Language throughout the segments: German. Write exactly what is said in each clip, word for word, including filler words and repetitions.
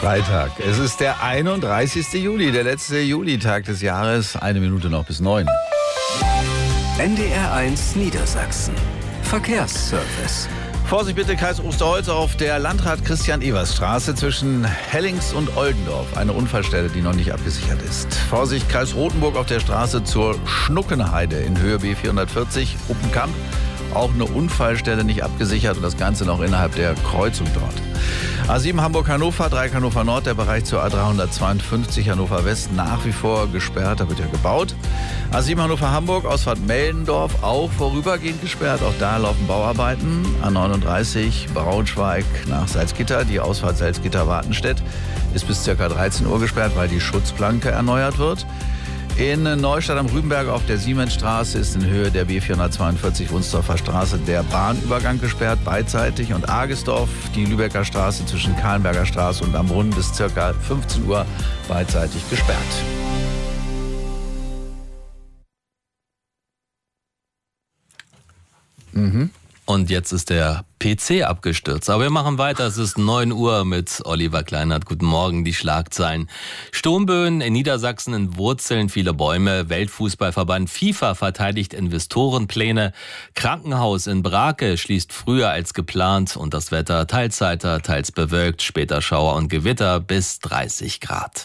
Freitag. Es ist der einunddreißigste Juli, der letzte Julitag des Jahres. Eine Minute noch bis neun. N D R eins Niedersachsen. Verkehrsservice. Vorsicht bitte, Kreis Osterholz auf der Landrat-Christian-Evers-Straße zwischen Hellings und Oldendorf. Eine Unfallstelle, die noch nicht abgesichert ist. Vorsicht, Kreis Rothenburg auf der Straße zur Schnuckenheide in Höhe B vierhundertvierzig, Uppenkamp. Auch eine Unfallstelle nicht abgesichert und das Ganze noch innerhalb der Kreuzung dort. A sieben Hamburg-Hannover, Dreieck Hannover Nord, der Bereich zur A dreihundertzweiundfünfzig Hannover West nach wie vor gesperrt, da wird ja gebaut. A sieben Hannover Hamburg, Ausfahrt Meldendorf auch vorübergehend gesperrt, auch da laufen Bauarbeiten. A neununddreißig Braunschweig nach Salzgitter, die Ausfahrt Salzgitter-Wartenstedt ist bis ca. dreizehn Uhr gesperrt, weil die Schutzplanke erneuert wird. In Neustadt am Rübenberg auf der Siemensstraße ist in Höhe der B vierhundertzweiundvierzig Wunsdorfer Straße der Bahnübergang gesperrt, beidseitig. Und Argesdorf, die Lübecker Straße zwischen Kahlenberger Straße und am Brunnen bis ca. fünfzehn Uhr beidseitig gesperrt. Mhm. Und jetzt ist der P C abgestürzt. Aber wir machen weiter. Es ist neun Uhr mit Oliver Kleinert. Guten Morgen, die Schlagzeilen. Sturmböen in Niedersachsen entwurzeln viele Bäume. Weltfußballverband FIFA verteidigt Investorenpläne. Krankenhaus in Brake schließt früher als geplant. Und das Wetter teils heiter, teils bewölkt. Später Schauer und Gewitter bis dreißig Grad.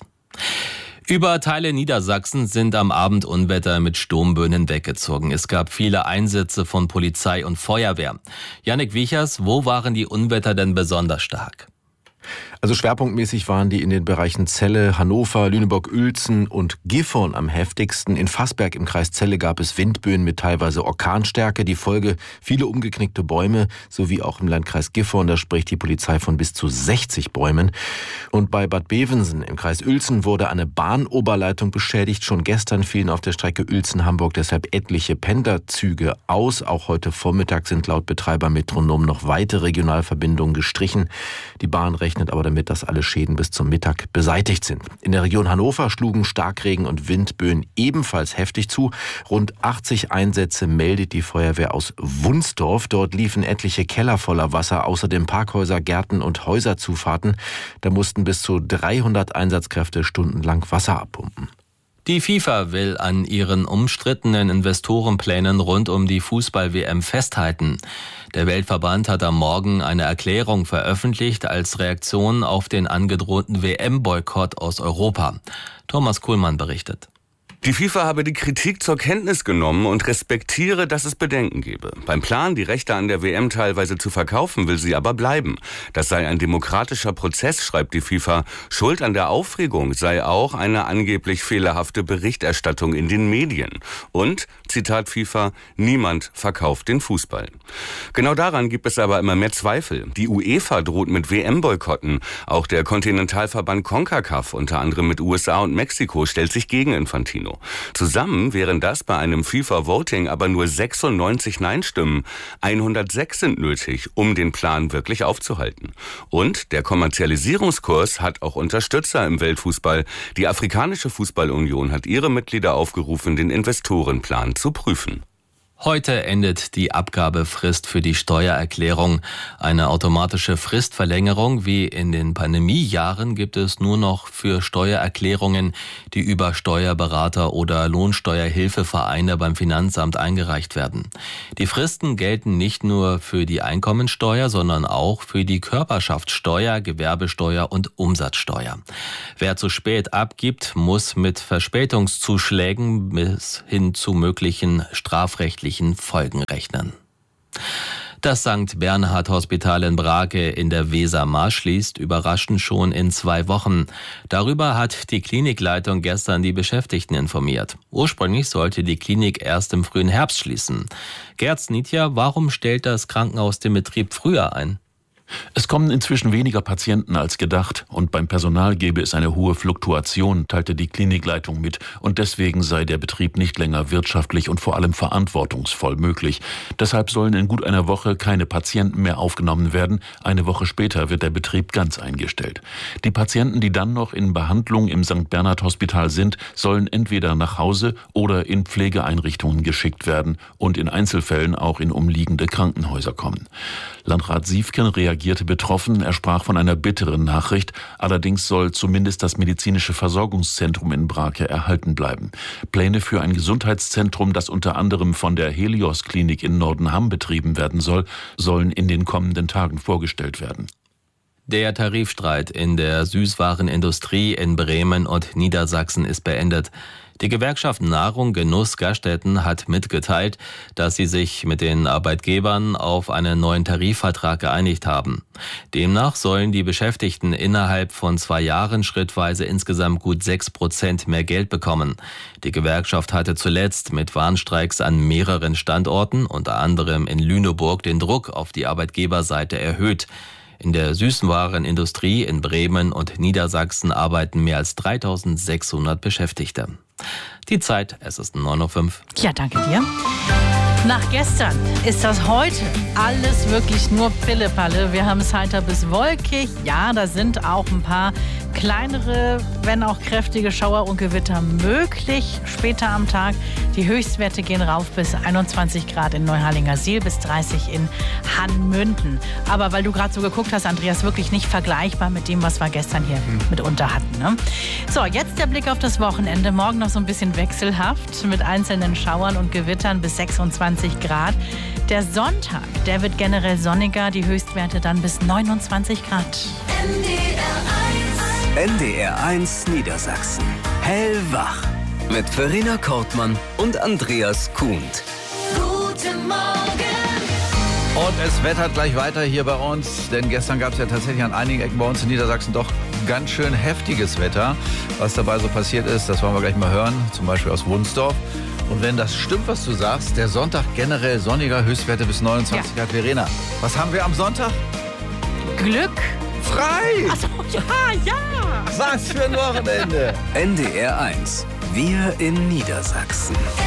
Über Teile Niedersachsen sind am Abend Unwetter mit Sturmböen hinweggezogen. Es gab viele Einsätze von Polizei und Feuerwehr. Jannik Wiechers, wo waren die Unwetter denn besonders stark? Also schwerpunktmäßig waren die in den Bereichen Celle, Hannover, Lüneburg-Uelzen und Gifhorn am heftigsten. In Fassberg im Kreis Celle gab es Windböen mit teilweise Orkanstärke. Die Folge viele umgeknickte Bäume, sowie auch im Landkreis Gifhorn, da spricht die Polizei von bis zu sechzig Bäumen. Und bei Bad Bevensen im Kreis Uelzen wurde eine Bahnoberleitung beschädigt. Schon gestern fielen auf der Strecke Uelzen-Hamburg deshalb etliche Pendlerzüge aus. Auch heute Vormittag sind laut Betreiber Metronom noch weitere Regionalverbindungen gestrichen. Die Bahn rechnet aber damit, dass alle Schäden bis zum Mittag beseitigt sind. In der Region Hannover schlugen Starkregen und Windböen ebenfalls heftig zu. Rund achtzig Einsätze meldet die Feuerwehr aus Wunsdorf. Dort liefen etliche Keller voller Wasser, außerdem Parkhäuser, Gärten und Häuserzufahrten. Da mussten bis zu dreihundert Einsatzkräfte stundenlang Wasser abpumpen. Die FIFA will an ihren umstrittenen Investorenplänen rund um die Fußball-W M festhalten. Der Weltverband hat am Morgen eine Erklärung veröffentlicht als Reaktion auf den angedrohten W M-Boykott aus Europa. Thomas Kuhlmann berichtet. Die FIFA habe die Kritik zur Kenntnis genommen und respektiere, dass es Bedenken gebe. Beim Plan, die Rechte an der W M teilweise zu verkaufen, will sie aber bleiben. Das sei ein demokratischer Prozess, schreibt die FIFA. Schuld an der Aufregung sei auch eine angeblich fehlerhafte Berichterstattung in den Medien. Und, Zitat FIFA, niemand verkauft den Fußball. Genau daran gibt es aber immer mehr Zweifel. Die UEFA droht mit W M-Boykotten. Auch der Kontinentalverband CONCACAF, unter anderem mit U S A und Mexiko, stellt sich gegen Infantino. Zusammen wären das bei einem FIFA-Voting aber nur sechsundneunzig Nein-Stimmen. hundertsechs sind nötig, um den Plan wirklich aufzuhalten. Und der Kommerzialisierungskurs hat auch Unterstützer im Weltfußball. Die Afrikanische Fußballunion hat ihre Mitglieder aufgerufen, den Investorenplan zu prüfen. Heute endet die Abgabefrist für die Steuererklärung. Eine automatische Fristverlängerung wie in den Pandemiejahren gibt es nur noch für Steuererklärungen, die über Steuerberater oder Lohnsteuerhilfevereine beim Finanzamt eingereicht werden. Die Fristen gelten nicht nur für die Einkommensteuer, sondern auch für die Körperschaftssteuer, Gewerbesteuer und Umsatzsteuer. Wer zu spät abgibt, muss mit Verspätungszuschlägen bis hin zu möglichen strafrechtlichen Folgen rechnen. Das Sankt Bernhard Hospital in Brake in der Wesermarsch schließt überraschend schon in zwei Wochen. Darüber hat die Klinikleitung gestern die Beschäftigten informiert. Ursprünglich sollte die Klinik erst im frühen Herbst schließen. Gerd Snitja, warum stellt das Krankenhaus den Betrieb früher ein? Es kommen inzwischen weniger Patienten als gedacht und beim Personal gebe es eine hohe Fluktuation, teilte die Klinikleitung mit, und deswegen sei der Betrieb nicht länger wirtschaftlich und vor allem verantwortungsvoll möglich. Deshalb sollen in gut einer Woche keine Patienten mehr aufgenommen werden. Eine Woche später wird der Betrieb ganz eingestellt. Die Patienten, die dann noch in Behandlung im Sankt Bernhard Hospital sind, sollen entweder nach Hause oder in Pflegeeinrichtungen geschickt werden und in Einzelfällen auch in umliegende Krankenhäuser kommen. Landrat Siefken reagiert reagierte betroffen. Er sprach von einer bitteren Nachricht. Allerdings soll zumindest das medizinische Versorgungszentrum in Brake erhalten bleiben. Pläne für ein Gesundheitszentrum, das unter anderem von der Helios-Klinik in Nordenham betrieben werden soll, sollen in den kommenden Tagen vorgestellt werden. Der Tarifstreit in der Süßwarenindustrie in Bremen und Niedersachsen ist beendet. Die Gewerkschaft Nahrung, Genuss, Gaststätten hat mitgeteilt, dass sie sich mit den Arbeitgebern auf einen neuen Tarifvertrag geeinigt haben. Demnach sollen die Beschäftigten innerhalb von zwei Jahren schrittweise insgesamt gut sechs Prozent mehr Geld bekommen. Die Gewerkschaft hatte zuletzt mit Warnstreiks an mehreren Standorten, unter anderem in Lüneburg, den Druck auf die Arbeitgeberseite erhöht. In der Süßwarenindustrie in Bremen und Niedersachsen arbeiten mehr als dreitausendsechshundert Beschäftigte. Die Zeit, es ist neun Uhr fünf. Ja, danke dir. Nach gestern ist das heute alles wirklich nur Pillepalle. Wir haben es heiter bis wolkig. Ja, da sind auch ein paar kleinere, wenn auch kräftige Schauer und Gewitter möglich später am Tag. Die Höchstwerte gehen rauf bis einundzwanzig Grad in Neuharlingersiel, bis dreißig in Hanmünden. Aber weil du gerade so geguckt hast, Andreas, wirklich nicht vergleichbar mit dem, was wir gestern hier hm. mitunter hatten. Ne? So, jetzt der Blick auf das Wochenende. Morgen noch so ein bisschen wechselhaft mit einzelnen Schauern und Gewittern bis sechsundzwanzig Grad. Der Sonntag, der wird generell sonniger, die Höchstwerte dann bis neunundzwanzig Grad. N D R eins. N D R eins Niedersachsen. Hellwach. Mit Verena Kortmann und Andreas Kuhnt. Guten Morgen. Und es wettert gleich weiter hier bei uns, denn gestern gab es ja tatsächlich an einigen Ecken bei uns in Niedersachsen doch ganz schön heftiges Wetter. Was dabei so passiert ist, das wollen wir gleich mal hören, zum Beispiel aus Wunsdorf. Und wenn das stimmt, was du sagst, der Sonntag generell sonniger, Höchstwerte bis neunundzwanzig Grad. Verena, was haben wir am Sonntag? Glück. Frei! Ach so, ja, ja! Was für ein Wochenende! N D R eins. Wir in Niedersachsen.